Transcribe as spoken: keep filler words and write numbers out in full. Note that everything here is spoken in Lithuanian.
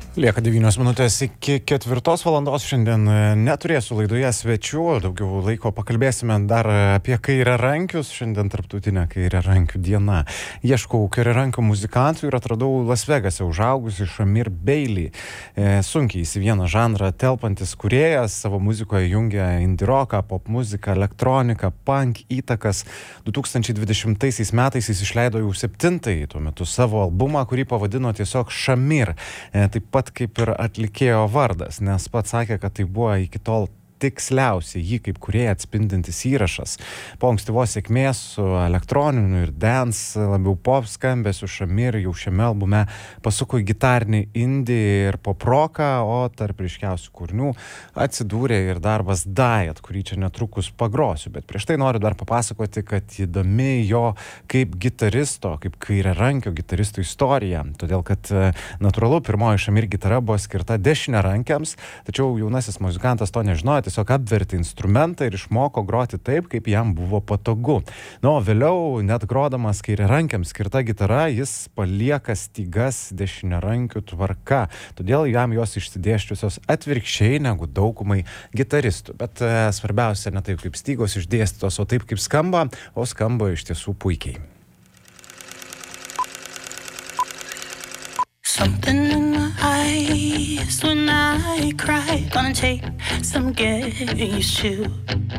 Lieka devynios minutės iki ketvirtos valandos. Šiandien neturėsiu laidoje svečių, daugiau laiko pakalbėsime dar apie kairiarankius. Šiandien tarptautinė kairiarankių diena. Ieškau kairiarankių muzikantų ir atradau Las Vegase užaugusi Shamir Bailey. E, sunkiai į vieną žanrą telpantis kūrėjas, savo muzikoje jungia indie rocką, pop muziką, elektroniką, punk įtakas. du tūkstančiai dvidešimtaisiais metais jis išleido jau septintąjį tuo metu savo albumą, kurį pavadino tiesiog Shamir. E, taip pat kaip ir atlikėjo vardas, nes pats sakė, kad tai buvo iki tol tiksliausiai jį kaip kūrėją atspindintis įrašas. Po ankstyvos sėkmės su elektroniniu ir dance, labiau pop skambesiu, Shamir jau šiame albume pasuko į gitarnį indie ir pop rocką, o tarp ryškiausių kūrinių atsidūrė ir darbas Diet, kurį čia netrukus pagrosiu. Bet prieš tai noriu dar papasakoti, kad įdomi jo kaip gitaristo, kaip kairiarankio gitaristo istorija. Todėl, kad natūralu, pirmoji Shamir gitara buvo skirta dešiniarankiams, tačiau jaunasis muzikantas to nežinojo, tiesiog apvertė instrumentą ir išmoko groti taip, kaip jam buvo patogu. Na, o vėliau, net grodamas kairiarankiams skirta gitara, jis palieka stygas dešiniarankių tvarka. Todėl jam jos išsidėščiusios atvirkščiai negu daugumai gitaristų. Bet e, svarbiausia ne taip, kaip stygos išdėstytos, o taip, kaip skamba, o skamba iš tiesų puikiai. Something in my eyes when I cry. Gonna take some getting used to.